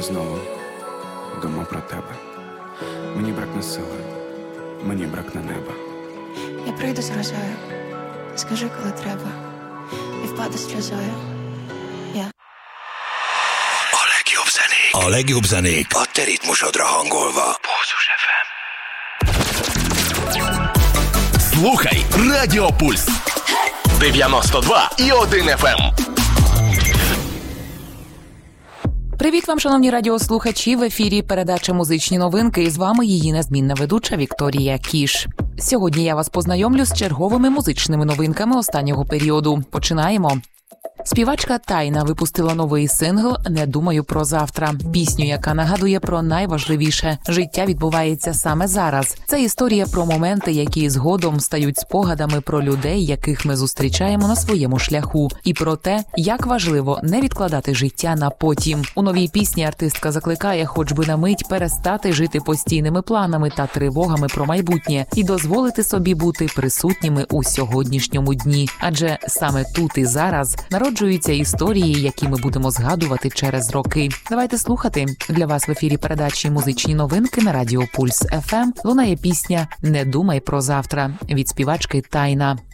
я знову думав про тебе. Мені бракне сили, мені бракне неба. Я прийду з грозою, скажи, коли треба, і впаду сльозою. A legjobb zenék a te ritmusodra hangolva. Pulzus FM. Слухай Радіо Пульс. 92,1 FM. Привіт вам, шановні радіослухачі! В ефірі передача «Музичні новинки» і з вами її незмінна ведуча Вікторія Кіш. Сьогодні я вас познайомлю з черговими музичними новинками останнього періоду. Починаємо! Співачка Тайна випустила новий сингл «Не думаю про завтра». Пісню, яка нагадує про найважливіше – життя відбувається саме зараз. Це історія про моменти, які згодом стають спогадами про людей, яких ми зустрічаємо на своєму шляху. І про те, як важливо не відкладати життя на потім. У новій пісні артистка закликає хоч би на мить перестати жити постійними планами та тривогами про майбутнє і дозволити собі бути присутніми у сьогоднішньому дні. Адже саме тут і зараз народжуються історії, які ми будемо згадувати через роки. Давайте слухати. Для вас в ефірі передачі «Музичні новинки» на Радіо Пульс FM лунає пісня «Не думай про завтра» від співачки Тайна.